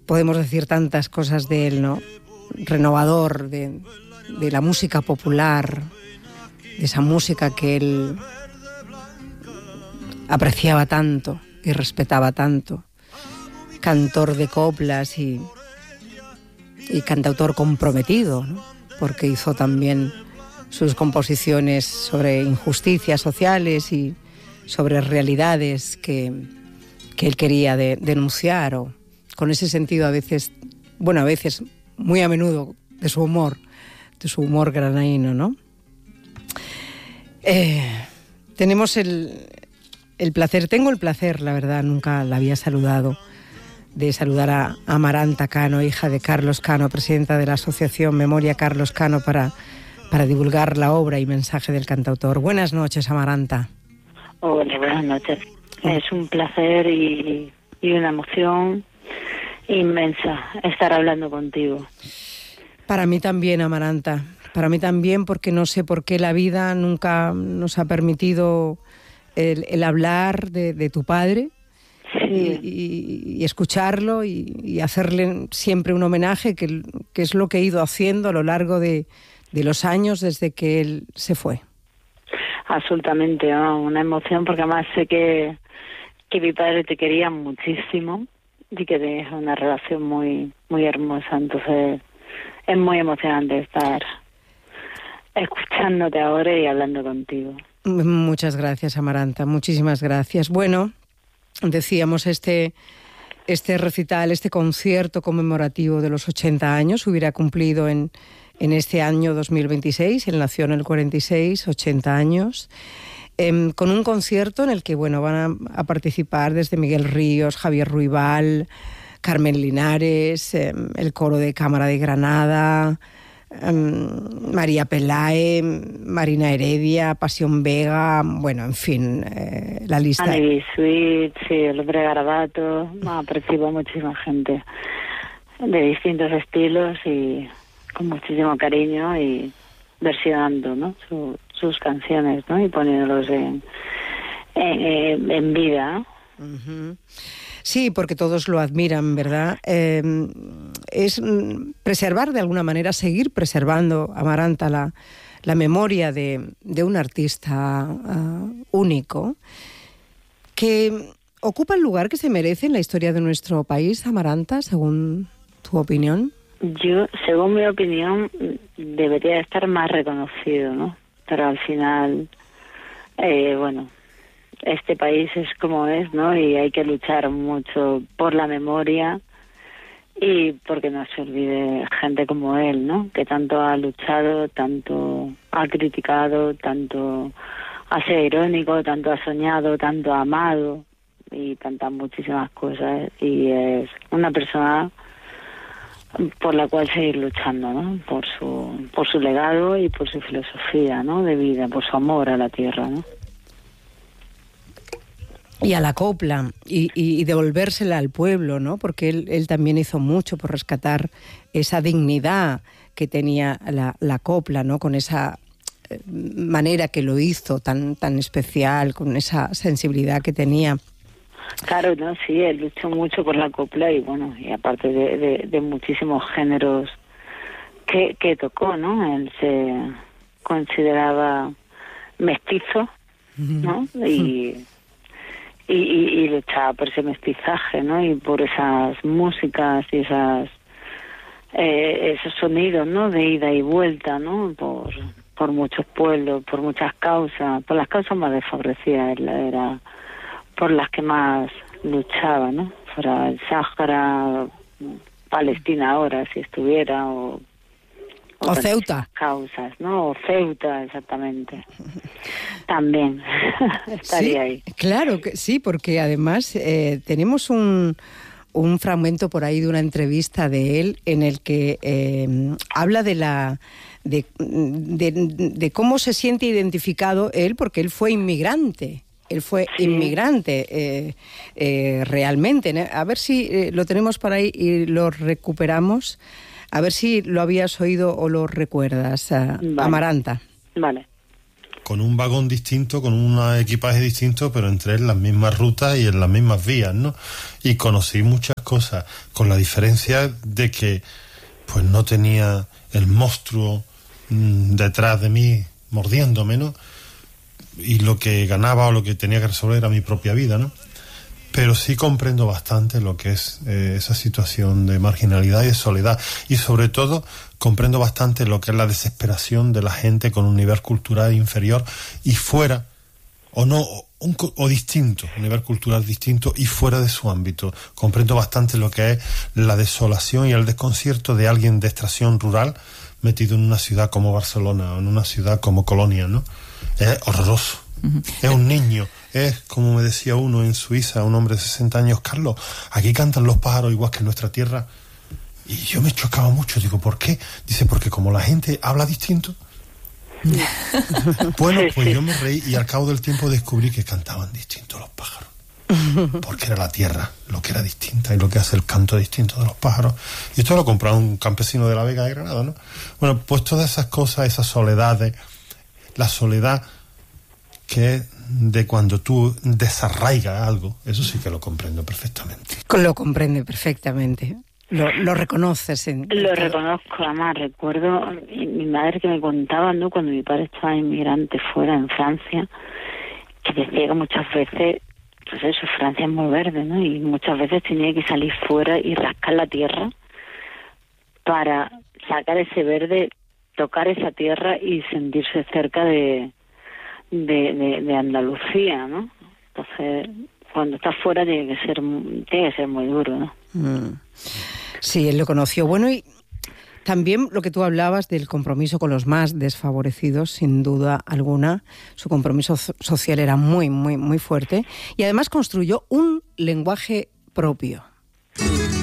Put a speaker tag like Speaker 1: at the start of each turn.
Speaker 1: podemos decir tantas cosas de él, ¿no? Renovador de la música popular, de esa música que él apreciaba tanto y respetaba tanto. Cantor de coplas y cantautor comprometido, ¿no? Porque hizo también sus composiciones sobre injusticias sociales y sobre realidades que él quería denunciar, o con ese sentido a veces, muy a menudo, de su humor granadino, ¿no? Tengo el placer, la verdad, nunca la había saludado, de saludar a Amaranta Cano, hija de Carlos Cano, presidenta de la asociación Memoria Carlos Cano, para divulgar la obra y mensaje del cantautor. Buenas noches, Amaranta.
Speaker 2: Hola, buenas noches. Es un placer y una emoción inmensa estar hablando contigo.
Speaker 1: Para mí también, Amaranta. Para mí también, porque no sé por qué la vida nunca nos ha permitido el hablar de tu padre. Sí. Y escucharlo y hacerle siempre un homenaje, que es lo que he ido haciendo a lo largo de los años desde que él se fue.
Speaker 2: Absolutamente, ¿no? Una emoción, porque además sé que mi padre te quería muchísimo y que tenías una relación muy, muy hermosa. Entonces es muy emocionante estar escuchándote ahora y hablando contigo.
Speaker 1: Muchas gracias, Amaranta, muchísimas gracias. Bueno, decíamos, este recital, este concierto conmemorativo de los 80 años hubiera cumplido en este año 2026. Él nació en el 46, 80 años, con un concierto en el que van a participar desde Miguel Ríos, Javier Ruibal, Carmen Linares, el coro de Cámara de Granada, María Pelae, Marina Heredia, Pasión Vega, en fin, la lista.
Speaker 2: Annie Sweet, sí, el hombre Garabato, participa muchísima gente de distintos estilos y con muchísimo cariño y versionando, ¿no? Sus canciones, ¿no? Y poniéndolos en vida.
Speaker 1: Uh-huh. Sí, porque todos lo admiran, ¿verdad? Es preservar de alguna manera, seguir preservando, Amaranta, la memoria de un artista único que ocupa el lugar que se merece en la historia de nuestro país, Amaranta, según tu opinión.
Speaker 2: Yo, según mi opinión, debería estar más reconocido, ¿no? Pero al final, este país es como es, ¿no? Y hay que luchar mucho por la memoria y porque no se olvide gente como él, ¿no? Que tanto ha luchado, tanto ha criticado, tanto ha sido irónico, tanto ha soñado, tanto ha amado y tantas muchísimas cosas. Y es una persona por la cual seguir luchando, ¿no? Por su legado y por su filosofía, ¿no? De vida, por su amor a la tierra, ¿no?
Speaker 1: Y a la copla, y devolvérsela al pueblo, ¿no? Porque él también hizo mucho por rescatar esa dignidad que tenía la copla, ¿no? Con esa manera que lo hizo tan especial, con esa sensibilidad que tenía.
Speaker 2: Claro, no, sí, él luchó mucho por la copla y y aparte de muchísimos géneros que tocó, ¿no? Él se consideraba mestizo, ¿no? Y luchaba por ese mestizaje, ¿no? Y por esas músicas y esos sonidos, ¿no? De ida y vuelta, ¿no? Por muchos pueblos, por muchas causas, por las causas más desfavorecidas, él era por las que más luchaba, ¿no? Fuera el Sáhara, Palestina ahora, si estuviera, o
Speaker 1: Ceuta.
Speaker 2: Causas, ¿no? O Ceuta, exactamente. También estaría
Speaker 1: sí,
Speaker 2: ahí.
Speaker 1: Claro que sí, porque además tenemos un fragmento por ahí de una entrevista de él en el que habla de cómo se siente identificado él, porque él fue inmigrante. Él fue inmigrante realmente. A ver si lo tenemos por ahí y lo recuperamos. A ver si lo habías oído o lo recuerdas, vale. Amaranta.
Speaker 2: Vale.
Speaker 3: Con un vagón distinto, con un equipaje distinto, pero entre las mismas rutas y en las mismas vías, ¿no? Y conocí muchas cosas, con la diferencia de que pues no tenía el monstruo detrás de mí mordiéndome, ¿no? Y lo que ganaba o lo que tenía que resolver era mi propia vida, ¿no? Pero sí comprendo bastante lo que es esa situación de marginalidad y de soledad. Y sobre todo comprendo bastante lo que es la desesperación de la gente con un nivel cultural inferior y fuera, o distinto, un nivel cultural distinto y fuera de su ámbito. Comprendo bastante lo que es la desolación y el desconcierto de alguien de extracción rural metido en una ciudad como Barcelona o en una ciudad como Colonia, ¿no? Es horroroso. Es un niño, es como me decía uno en Suiza, un hombre de 60 años, Carlos, aquí cantan los pájaros igual que en nuestra tierra. Y yo me chocaba mucho, digo, ¿por qué? Dice, porque como la gente habla distinto. Bueno, pues yo me reí y al cabo del tiempo descubrí que cantaban distinto los pájaros. Porque era la tierra lo que era distinta y lo que hace el canto distinto de los pájaros. Y esto lo compraba un campesino de la Vega de Granada, ¿no? Bueno, pues todas esas cosas, esas soledades, la soledad que es de cuando tú desarraigas algo, eso sí que lo comprendo perfectamente.
Speaker 1: Lo comprende perfectamente. Lo reconoces.
Speaker 2: Lo reconozco, además recuerdo mi madre que me contaba, ¿no? Cuando mi padre estaba inmigrante fuera en Francia, que decía que muchas veces, pues eso, Francia es muy verde, ¿no? Y muchas veces tenía que salir fuera y rascar la tierra para sacar ese verde, tocar esa tierra y sentirse cerca de Andalucía, ¿no? Entonces, cuando estás fuera tiene que ser muy duro, ¿no?
Speaker 1: Sí, él lo conoció. Bueno, y también lo que tú hablabas del compromiso con los más desfavorecidos, sin duda alguna, su compromiso social era muy, muy, muy fuerte, y además construyó un lenguaje propio.